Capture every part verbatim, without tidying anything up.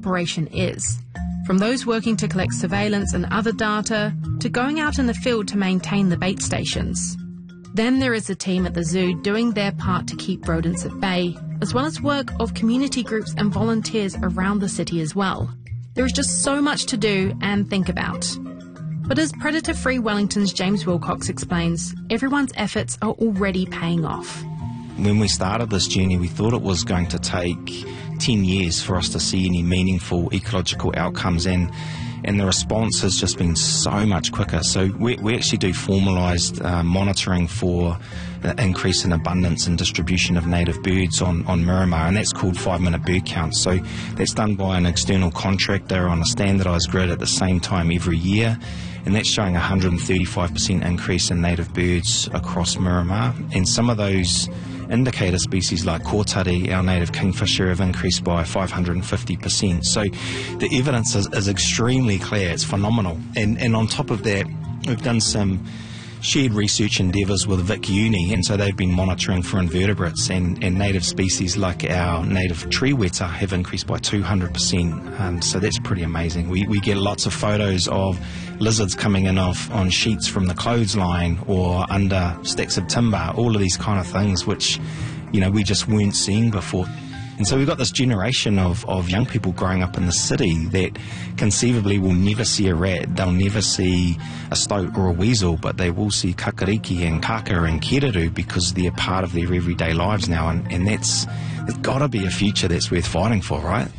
operation is. From those working to collect surveillance and other data, to going out in the field to maintain the bait stations. Then there is the team at the zoo doing their part to keep rodents at bay, as well as work of community groups and volunteers around the city as well. There is just so much to do and think about. But as Predator-Free Wellington's James Wilcox explains, everyone's efforts are already paying off. When we started this journey, we thought it was going to take ten years for us to see any meaningful ecological outcomes, and and the response has just been so much quicker. So we, we actually do formalised uh, monitoring for the increase in abundance and distribution of native birds on, on Miramar, and that's called five-minute bird count. So that's done by an external contractor on a standardised grid at the same time every year, and that's showing a one hundred thirty-five percent increase in native birds across Miramar. And some of those indicator species like kōtari, our native kingfisher, have increased by five hundred fifty percent. So the evidence is, is extremely clear. It's phenomenal. And, and on top of that, we've done some shared research endeavours with Vic Uni, and so they've been monitoring for invertebrates, and, and native species like our native tree weta have increased by two hundred percent. Um, so that's pretty amazing. We, we get lots of photos of lizards coming in off on sheets from the clothesline or under stacks of timber, all of these kind of things which, you know, we just weren't seeing before. And so we've got this generation of, of young people growing up in the city that conceivably will never see a rat, they'll never see a stoat or a weasel, but they will see kakariki and kaka and kereru because they're part of their everyday lives now, and, and that's, there's got to be a future that's worth fighting for, right?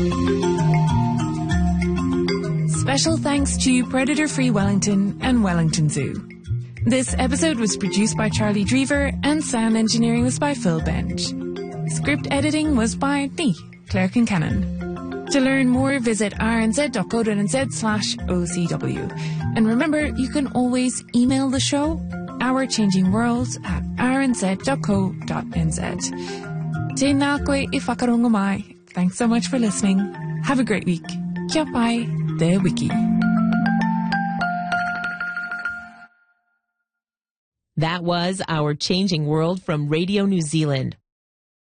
Special thanks to Predator-Free Wellington and Wellington Zoo. This episode was produced by Charlie Drever and sound engineering was by Phil Bench. Script editing was by me, Claire Kincannon. To learn more, visit r n z dot co dot n z slash O C W. And remember, you can always email the show, ourchangingworlds at r n z dot co dot n z. Tēnā koe I whakarongo mai. Thanks so much for listening. Have a great week. Kia pai, Te Wiki. That was Our Changing World from Radio New Zealand.